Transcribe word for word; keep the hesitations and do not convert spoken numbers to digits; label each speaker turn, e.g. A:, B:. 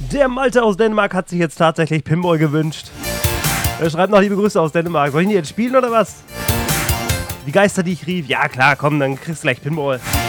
A: Der Malte aus Dänemark hat sich jetzt tatsächlich Pinball gewünscht. Er schreibt noch liebe Grüße aus Dänemark. Soll ich ihn jetzt spielen oder was? Die Geister, die ich rief. Ja klar, komm, dann kriegst du gleich Pinball.